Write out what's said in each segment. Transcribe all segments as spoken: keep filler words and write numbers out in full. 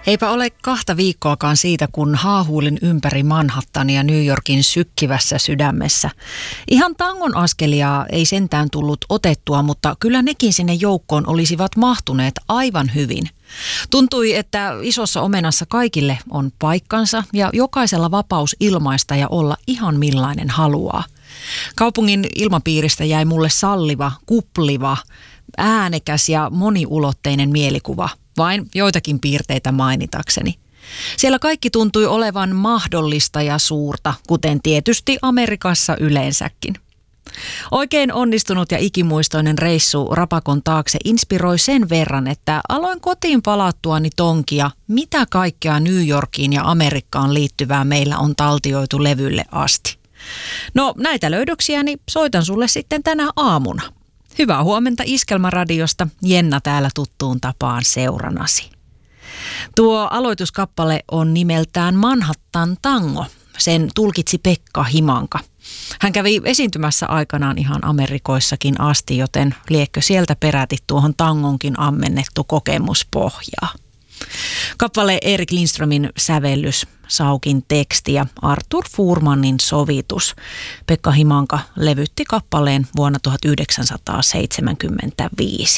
Eipä ole kahta viikkoakaan siitä, kun haahuilin ympäri Manhattania New Yorkin sykkivässä sydämessä. Ihan tangon askelia ei sentään tullut otettua, mutta kyllä nekin sinne joukkoon olisivat mahtuneet aivan hyvin. Tuntui, että isossa omenassa kaikille on paikkansa ja jokaisella vapaus ilmaista ja olla ihan millainen haluaa. Kaupungin ilmapiiristä jäi mulle salliva, kupliva, äänekäs ja moniulotteinen mielikuva. Vain joitakin piirteitä mainitakseni. Siellä kaikki tuntui olevan mahdollista ja suurta, kuten tietysti Amerikassa yleensäkin. Oikein onnistunut ja ikimuistoinen reissu Rapakon taakse inspiroi sen verran, että aloin kotiin palattuani tonkia, mitä kaikkea New Yorkiin ja Amerikkaan liittyvää meillä on taltioitu levylle asti. No näitä löydöksiäni soitan sulle sitten tänä aamuna. Hyvää huomenta Iskelmäradiosta, Jenna täällä tuttuun tapaan seuranasi. Tuo aloituskappale on nimeltään Manhattan Tango. Sen tulkitsi Pekka Himanka. Hän kävi esiintymässä aikanaan ihan Amerikoissakin asti, joten liekkö sieltä peräti tuohon tangonkin ammennettu kokemuspohjaa. Kappale Erik Lindströmin sävellys, Saukin teksti ja Arthur Fuhrmannin sovitus. Pekka Himanka levytti kappaleen vuonna tuhatyhdeksänsataaseitsemänkymmentäviisi.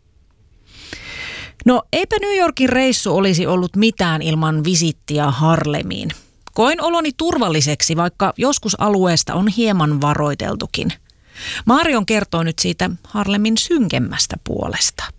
No eipä New Yorkin reissu olisi ollut mitään ilman visittiä Harlemiin. Koin oloni turvalliseksi, vaikka joskus alueesta on hieman varoiteltukin. Marion kertoo nyt siitä Harlemin synkemmästä puolesta.